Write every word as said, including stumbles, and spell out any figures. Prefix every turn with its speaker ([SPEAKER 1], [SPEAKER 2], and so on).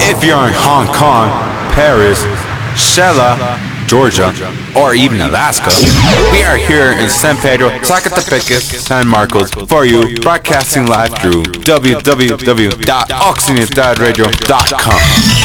[SPEAKER 1] If you're in Hong Kong, Paris, Shela, Georgia, or even Alaska, we are here in San Pedro, Zacatepec, San Marcos for you, broadcasting live through w w w dot oxygenataradio dot com.